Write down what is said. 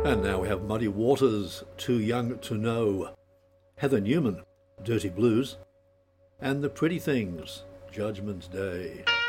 And now we have Muddy Waters, Too Young to Know, Heather Newman, Dirty Blues, and The Pretty Things, Judgment Day.